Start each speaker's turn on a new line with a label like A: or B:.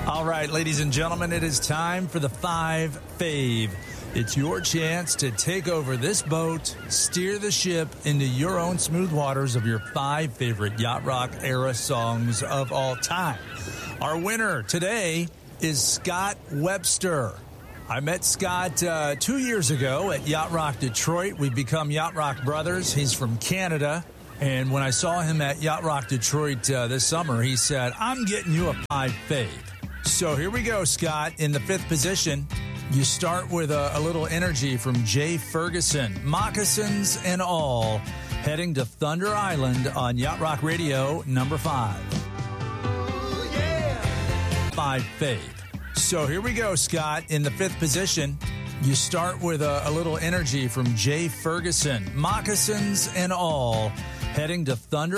A: All right, ladies and gentlemen, it is time for the 5 Fave. It's your chance to take over this boat, steer the ship into your own smooth waters of your 5 favorite Yacht Rock era songs of all time. Our winner today is Scott Webster. I met Scott 2 years ago at Yacht Rock Detroit. We've become Yacht Rock brothers. He's from Canada. And when I saw him at Yacht Rock Detroit this summer, he said, I'm getting you a 5 Fave. So here we go, Scott. In the 5th position, you start with a little energy from Jay Ferguson. Moccasins and all, heading to Thunder Island on Yacht Rock Radio, number 5. Ooh, yeah. 5 Fave. So here we go, Scott. In the 5th position, you start with a little energy from Jay Ferguson. Moccasins and all, heading to Thunder